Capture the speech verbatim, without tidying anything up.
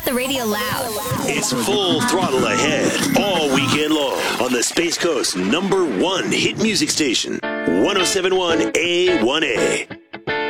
got the radio loud. It's full throttle ahead all weekend long on the Space Coast number one hit music station, one oh seven point one A one A.